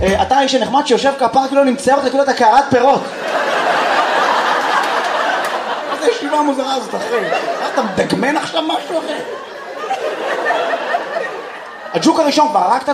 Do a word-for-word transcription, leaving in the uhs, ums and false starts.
אתה האיש הנחמד שיושב כפר כאילו נמצא אותך כאילו אתה קערת פירות. איזה ישיבה מוזרה הזאת, אחי. אתה מדגמן עכשיו משהו, אחי? הג'וק הראשון כבר הרגת